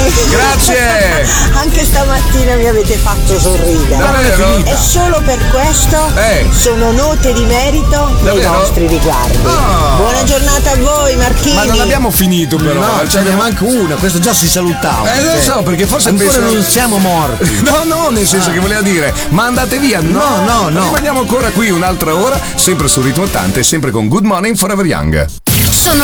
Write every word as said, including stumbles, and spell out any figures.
Grazie. Anche stamattina mi avete fatto sorridere. Davvero? E solo per questo Eh. sono note di merito nei Davvero? vostri riguardi. Ah. Buona giornata a voi, Marchini. Ma non abbiamo finito però. No, ce ne manca una, questo già si salutava. Eh, lo so, perché forse ancora penso- non siamo morti. No, no, nel senso che voleva dire, ma andate via. No, No, no, no. Rimaniamo ancora qui un'altra ora, sempre su Ritmo ottanta e sempre con Good Morning Forever Young.